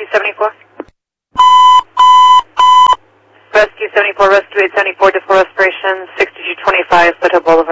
74. Rescue 74, Rescue 874, defer respiration, 6225, Foothill Boulevard.